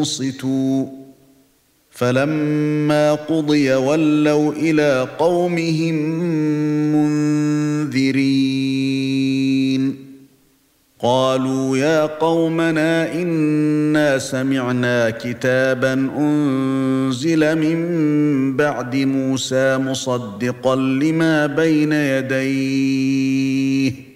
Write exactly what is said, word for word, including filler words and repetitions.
أنصتوا فلما قضي ولوا إلى قومهم منذرين قالوا يا قومنا إنا سمعنا كتابا أنزل من بعد موسى مصدقا لما بين يديه